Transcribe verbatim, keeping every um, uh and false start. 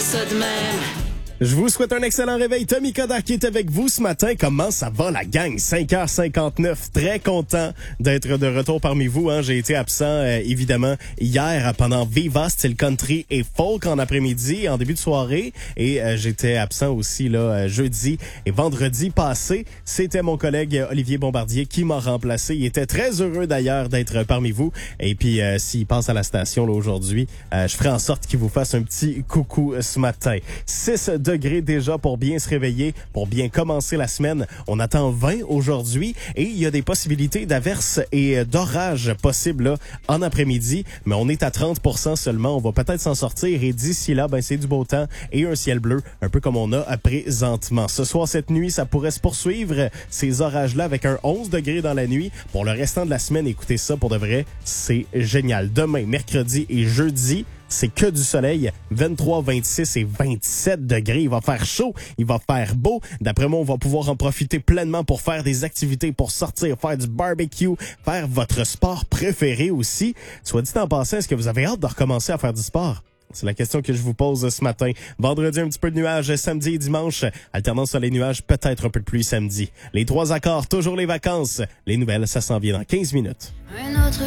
ça de même. Je vous souhaite un excellent réveil. Tommy Coder qui est avec vous ce matin. Comment ça va la gang? cinq heures cinquante-neuf. Très content d'être de retour parmi vous. Hein. J'ai été absent euh, évidemment hier pendant Viva, style country et folk en après-midi, en début de soirée. Et euh, j'étais absent aussi là euh, jeudi et vendredi passé. C'était mon collègue Olivier Bombardier qui m'a remplacé. Il était très heureux d'ailleurs d'être parmi vous. Et puis euh, s'il passe à la station là aujourd'hui, euh, je ferai en sorte qu'il vous fasse un petit coucou ce matin. six degrés déjà pour bien se réveiller, pour bien commencer la semaine. On attend vingt aujourd'hui et il y a des possibilités d'averses et d'orages possibles là, en après-midi, mais on est à trente pour cent seulement. On va peut-être s'en sortir et d'ici là, ben c'est du beau temps et un ciel bleu, un peu comme on a présentement. Ce soir, cette nuit, ça pourrait se poursuivre, ces orages-là, avec un onze degrés dans la nuit. Pour le restant de la semaine, écoutez ça, pour de vrai, c'est génial. Demain, mercredi et jeudi, c'est que du soleil, vingt-trois, vingt-six et vingt-sept degrés. Il va faire chaud, il va faire beau. D'après moi, on va pouvoir en profiter pleinement pour faire des activités, pour sortir, faire du barbecue, faire votre sport préféré aussi. Soit dit en passant, est-ce que vous avez hâte de recommencer à faire du sport? C'est la question que je vous pose ce matin. Vendredi, un petit peu de nuages, samedi et dimanche. Alternant sur les nuages, peut-être un peu de pluie samedi. Les trois accords, toujours les vacances. Les nouvelles, ça s'en vient dans quinze minutes. Un autre